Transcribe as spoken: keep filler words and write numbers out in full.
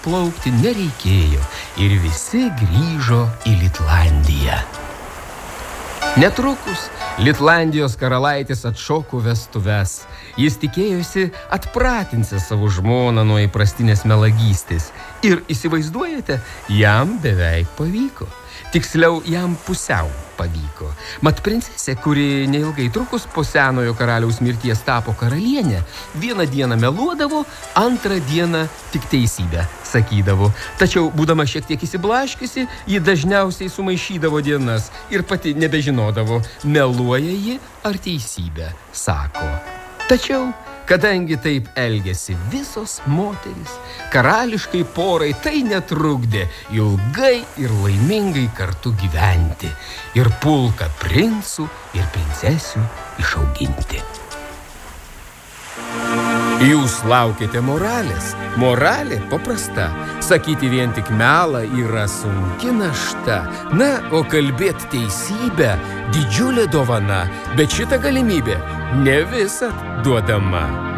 plaukti nereikėjo ir visi grįžo į Litlandiją. Netrukus Litlandijos karalaitis atšoko vestuves. Jis tikėjosi atpratinti savo žmoną nuo įprastinės melagystės. Ir įsivaizduojate, jam beveik pavyko. Tiksliau, jam pusiau pavyko. Mat princesė, kuri neilgai trukus po senojo karaliaus mirties tapo karalienė, vieną dieną meluodavo, antrą dieną tik teisybę sakydavo. Tačiau, būdama šiek tiek įsiblaškiusi, ji dažniausiai sumaišydavo dienas ir pati nebežinodavo, meluoja ji ar teisybę sako. Tačiau, kadangi taip elgėsi visos moterys, karališkai porai tai netrukdė ilgai ir laimingai kartu gyventi ir pulką princų ir princesių išauginti. Jūs laukiate moralės. Moralė paprasta. Sakyti vien tik melą yra sunki našta. Na, o kalbėti teisybę didžiulė dovana, bet šita galimybė ne visad duodama.